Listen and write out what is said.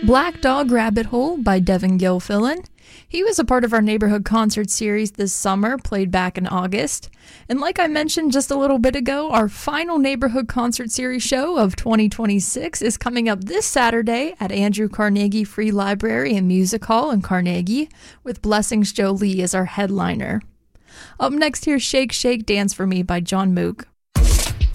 Black Dog Rabbit Hole by Devin Gilfillan. He was a part of our neighborhood concert series this summer, played back in August. And like I mentioned just a little bit ago, our final neighborhood concert series show of 2026 is coming up this Saturday at Andrew Carnegie Free Library and Music Hall in Carnegie, with Blessings Jolie as our headliner. Up next, here's Shake Shake Dance for Me by John Moog.